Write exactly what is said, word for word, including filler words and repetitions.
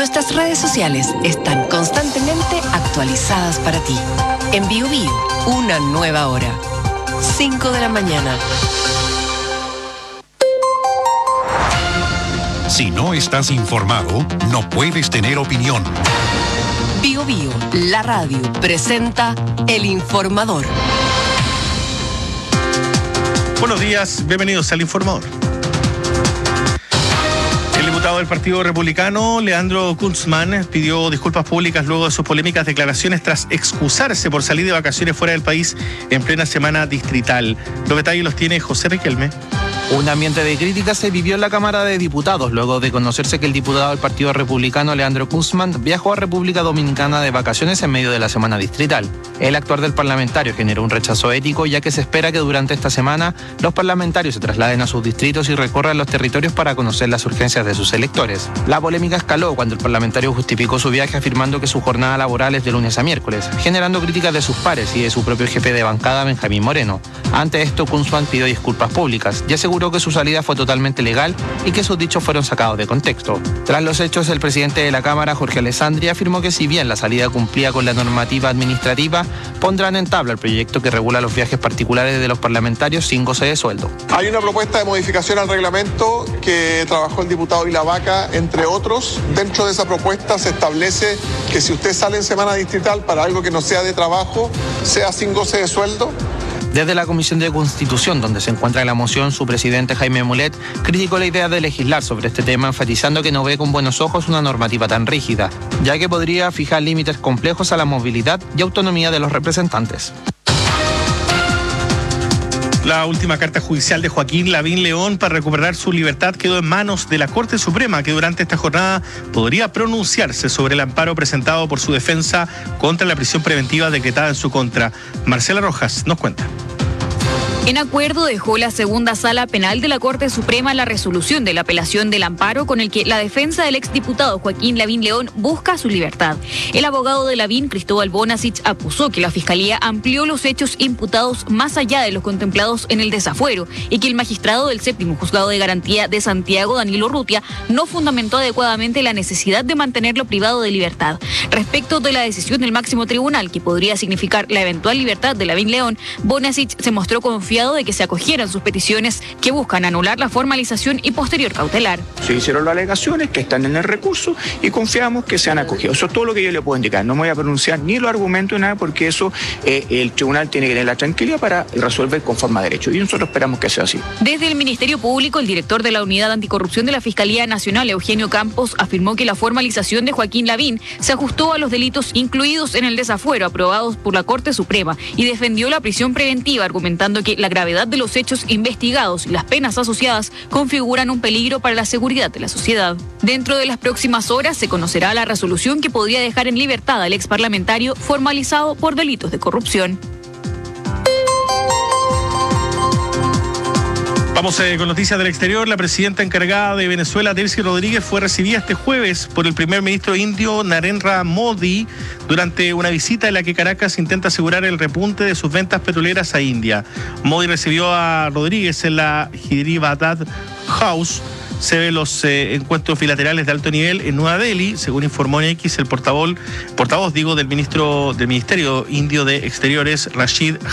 Nuestras redes sociales están constantemente actualizadas para ti. En Bio Bio, una nueva hora. cinco de la mañana. Si no estás informado, no puedes tener opinión. Bio Bio, la radio, presenta El Informador. Buenos días, bienvenidos al Informador. El diputado del Partido Republicano, Leandro Kunzmann, pidió disculpas públicas luego de sus polémicas declaraciones tras excusarse por salir de vacaciones fuera del país en plena semana distrital. Los detalles los tiene José Riquelme. Un ambiente de crítica se vivió en la Cámara de Diputados luego de conocerse que el diputado del Partido Republicano, Leandro Kunzmann, viajó a República Dominicana de vacaciones en medio de la semana distrital. El actuar del parlamentario generó un rechazo ético, ya que se espera que durante esta semana los parlamentarios se trasladen a sus distritos y recorran los territorios para conocer las urgencias de sus electores. La polémica escaló cuando el parlamentario justificó su viaje afirmando que su jornada laboral es de lunes a miércoles, generando críticas de sus pares y de su propio jefe de bancada, Benjamín Moreno. Ante esto, Kunzmann pidió disculpas públicas y aseguró que su salida fue totalmente legal y que sus dichos fueron sacados de contexto. Tras los hechos, el presidente de la Cámara, Jorge Alessandri, afirmó que si bien la salida cumplía con la normativa administrativa, pondrán en tabla el proyecto que regula los viajes particulares de los parlamentarios sin goce de sueldo. Hay una propuesta de modificación al reglamento que trabajó el diputado Vilavaca, entre otros. Dentro de esa propuesta se establece que si usted sale en semana distrital para algo que no sea de trabajo, sea sin goce de sueldo. Desde la Comisión de Constitución, donde se encuentra la moción, su presidente Jaime Mulet criticó la idea de legislar sobre este tema, enfatizando que no ve con buenos ojos una normativa tan rígida, ya que podría fijar límites complejos a la movilidad y autonomía de los representantes. La última carta judicial de Joaquín Lavín León para recuperar su libertad quedó en manos de la Corte Suprema, que durante esta jornada podría pronunciarse sobre el amparo presentado por su defensa contra la prisión preventiva decretada en su contra. Marcela Rojas nos cuenta. En acuerdo dejó la segunda sala penal de la Corte Suprema la resolución de la apelación del amparo con el que la defensa del exdiputado Joaquín Lavín León busca su libertad. El abogado de Lavín, Cristóbal Bonasich, acusó que la Fiscalía amplió los hechos imputados más allá de los contemplados en el desafuero y que el magistrado del séptimo Juzgado de Garantía de Santiago, Danilo Urrutia, no fundamentó adecuadamente la necesidad de mantenerlo privado de libertad. Respecto de la decisión del máximo tribunal, que podría significar la eventual libertad de Lavín León, Bonasich se mostró confiado de que se acogieran sus peticiones que buscan anular la formalización y posterior cautelar. Se hicieron las alegaciones que están en el recurso y confiamos que se han acogido. Eso es todo lo que yo le puedo indicar. No me voy a pronunciar ni los argumentos ni nada, porque eso eh, el tribunal tiene que tener la tranquilidad para resolver conforme a derecho. Y nosotros esperamos que sea así. Desde el Ministerio Público, el director de la Unidad Anticorrupción de la Fiscalía Nacional, Eugenio Campos, afirmó que la formalización de Joaquín Lavín se ajustó a los delitos incluidos en el desafuero aprobados por la Corte Suprema y defendió la prisión preventiva, argumentando que la gravedad de los hechos investigados y las penas asociadas configuran un peligro para la seguridad de la sociedad. Dentro de las próximas horas se conocerá la resolución que podría dejar en libertad al exparlamentario formalizado por delitos de corrupción. Vamos eh, con noticias del exterior. La presidenta encargada de Venezuela, Delcy Rodríguez, fue recibida este jueves por el primer ministro indio Narendra Modi durante una visita en la que Caracas intenta asegurar el repunte de sus ventas petroleras a India. Modi recibió a Rodríguez en la Hyderabad House. Se ven los eh, encuentros bilaterales de alto nivel en Nueva Delhi, según informó en X el portavoz, portavoz digo, del ministro del Ministerio Indio de Exteriores, Rashid